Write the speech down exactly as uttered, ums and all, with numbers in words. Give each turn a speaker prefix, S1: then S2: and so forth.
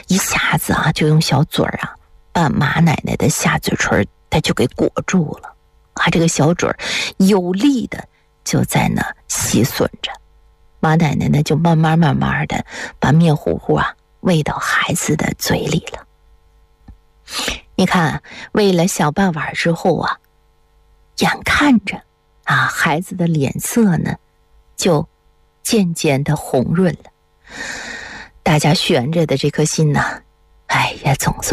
S1: 一下子啊就用小嘴儿啊把马奶奶的下嘴唇它就给裹住了啊，这个小嘴儿有力的就在那吸吮着。马奶奶呢就慢慢慢慢的把面糊糊啊喂到孩子的嘴里了。你看，喂了小半碗之后啊，眼看着啊孩子的脸色呢就渐渐的红润了，大家悬着的这颗心呢，哎呀，总算